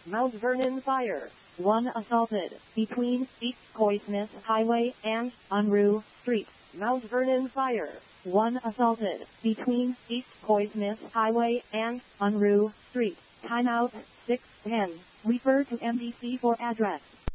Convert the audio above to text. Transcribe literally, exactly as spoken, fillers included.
Mount Vernon fire. One assaulted between East Coysmith Highway and Unruh Street. Mount Vernon fire. One assaulted between East Coysmith Highway and Unruh Street. Timeout six ten. Refer to M D C for address.